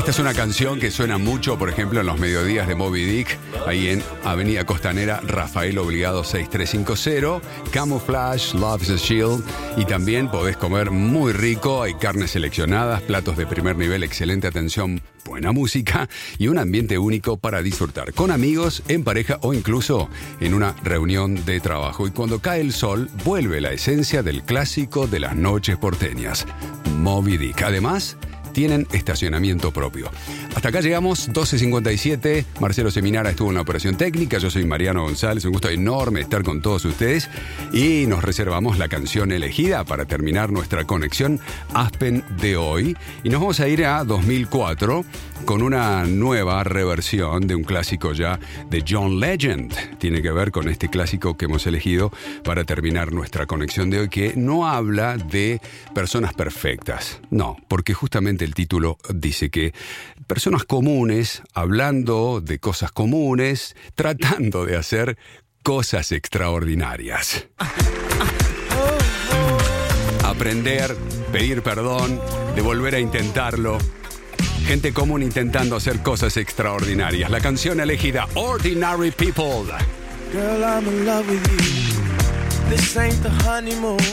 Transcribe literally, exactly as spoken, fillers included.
Esta es una canción que suena mucho, por ejemplo, en los mediodías de Moby Dick, ahí en Avenida Costanera, Rafael Obligado seis tres cinco cero, Camouflage, Love's a Shield, y también podés comer muy rico, hay carnes seleccionadas, platos de primer nivel, excelente atención, buena música y un ambiente único para disfrutar con amigos, en pareja o incluso en una reunión de trabajo. Y cuando cae el sol, vuelve la esencia del clásico de las noches porteñas, Moby Dick. Además, tienen estacionamiento propio. Hasta acá llegamos, doce cincuenta y siete. Marcelo Seminara estuvo en la operación técnica. Yo soy Mariano González. Un gusto enorme estar con todos ustedes. Y nos reservamos la canción elegida para terminar nuestra conexión Aspen de hoy. Y nos vamos a ir a dos mil cuatro con una nueva reversión de un clásico ya de John Legend. Tiene que ver con este clásico que hemos elegido para terminar nuestra conexión de hoy, que no habla de personas perfectas. No, porque justamente el título dice que personas comunes, hablando de cosas comunes, tratando de hacer cosas extraordinarias. Aprender, pedir perdón, de volver a intentarlo. Gente común intentando hacer cosas extraordinarias. La canción elegida, Ordinary People. Girl, I'm in love with you. This ain't the honeymoon.